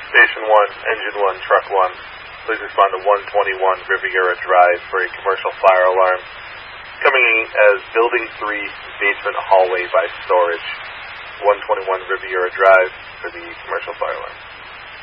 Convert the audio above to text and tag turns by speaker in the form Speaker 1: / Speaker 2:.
Speaker 1: Station 1, Engine 1, Truck 1. Please respond to 121 Riviera Drive for a commercial fire alarm. Coming in as Building 3, basement hallway by storage. 121 Riviera Drive for the commercial fire alarm.